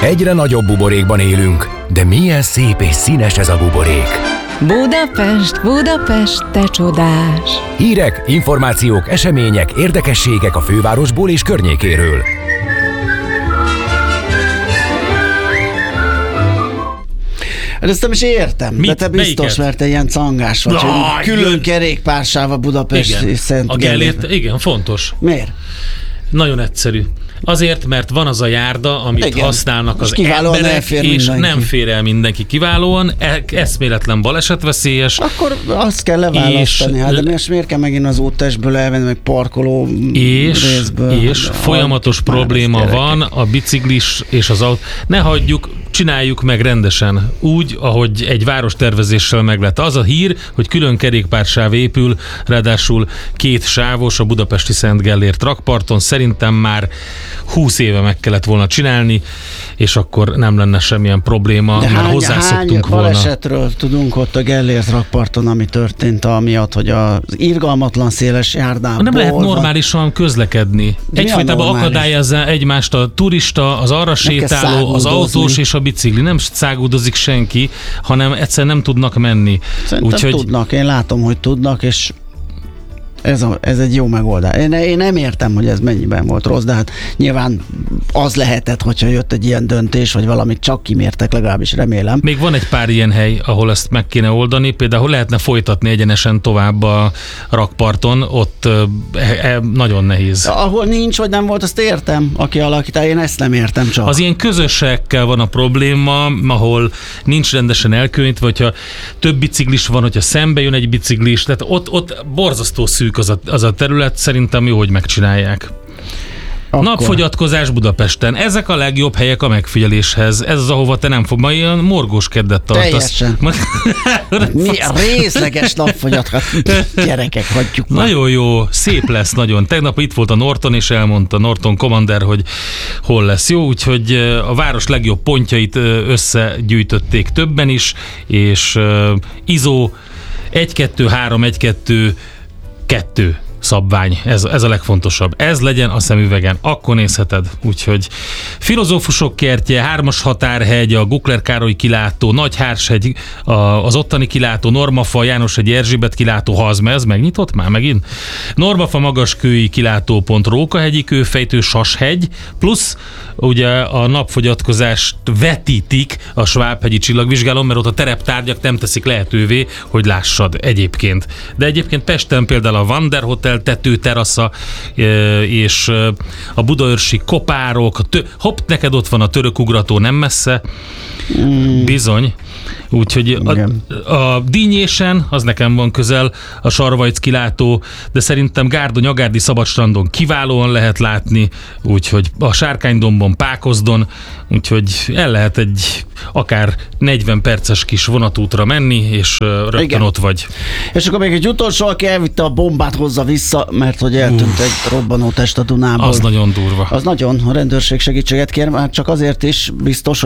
Egyre nagyobb buborékban élünk, de milyen szép és színes ez a buborék. Budapest, Budapest, te csodás! Hírek, információk, események, érdekességek a fővárosból és környékéről. Ezt nem is értem, de te biztos, mert te ilyen cangás vagy, hogy külön kerékpársáv a Budapest és Szent Gellért. Igen, fontos. Miért? Nagyon egyszerű. Azért, mert van az a járda, amit használnak az emberek, és nem fér el mindenki kiválóan, eszméletlen balesetveszélyes. Akkor azt kell leválasztani, de miért kell megint az úttestből elvenni, meg parkoló részből? És folyamatos probléma van a biciklis és az autó. Ne hagyjuk, csináljuk meg rendesen, úgy, ahogy egy várostervezéssel meg lett. Az a hír, hogy külön kerékpársáv épül, ráadásul 2 sávos a budapesti Szent Gellért rakparton, szerintem már 20 éve meg kellett volna csinálni, és akkor nem lenne semmilyen probléma, mert hozzászoktunk volna. De hány balesetről tudunk ott a Gellért rakparton, ami történt amiatt, hogy az irgalmatlan széles járdából... Nem lehet normálisan közlekedni. Egyfajtában akadályozza egymást a turista, az arra sétáló, az autós és a bicikli. Nem száguldozik senki, hanem egyszerűen nem tudnak menni. Szerintem tudnak, én látom, hogy tudnak, és ez egy jó megoldás. Én nem értem, hogy ez mennyiben volt rossz, de hát nyilván az lehetett, hogyha jött egy ilyen döntés, vagy valamit csak kimértek, legalábbis remélem. Még van egy pár ilyen hely, ahol ezt meg kéne oldani, például lehetne folytatni egyenesen tovább a rakparton, ott nagyon nehéz. Ahol nincs, vagy nem volt, azt értem, aki alakítja, én ezt nem értem csak. Az ilyen közösségekkel van a probléma, ahol nincs rendesen elkülönítve, hogyha több biciklis van, hogyha szembe jön egy biciklis, tehát ott borzasztó szűk az a terület, szerintem jó, hogy megcsinálják. Akkor. Napfogyatkozás Budapesten. Ezek a legjobb helyek a megfigyeléshez. Ez az, ahova te nem fog. Ma ilyen morgós keddet tartasz. Teljesen. Mi a részleges napfogyatkozás? Gyerekek, hagyjuk már. Nagyon jó, szép lesz nagyon. Tegnap itt volt a Norton, és elmondta Norton Commander, hogy hol lesz jó, úgyhogy a város legjobb pontjait összegyűjtötték többen is, és ISO 1-2-3-1-2-2 szabvány, ez a legfontosabb. Ez legyen a szemüvegen, akkor nézheted. Úgyhogy Filozófusok kertje, 3-as határhegy, a Gukler Károly kilátó, Nagyhárshegy, az ottani kilátó, Normafa, Jánoshegy, Erzsébet kilátó, Hazme, ez megnyitott már megint? Normafa Magaskői kilátópont, Rókahegyi kőfejtő, Sashegy, plusz ugye a napfogyatkozást vetítik a Svábhegyi csillagvizsgálón, mert ott a tereptárgyak nem teszik lehetővé, hogy lássad egyébként. De egyébként Pesten például a Wander Hotel tetőterasza, és a budaörsi kopárok, hopp, neked ott van a törökugrató nem messze, bizony. Úgyhogy a Dínyésen, az nekem van közel, a Sarvajc kilátó, de szerintem Gárdony-Agárdi szabadstrandon kiválóan lehet látni, úgyhogy a Sárkánydombon, Pákozdon, úgyhogy el lehet egy akár 40 perces kis vonatútra menni, és rögtön ott vagy. És akkor még egy utolsó, aki elvitte a bombát, hozza vissza, mert hogy eltűnt egy robbanó test a Dunából. Az nagyon durva. Az nagyon, a rendőrség segítséget kér, már csak azért is biztos, hogy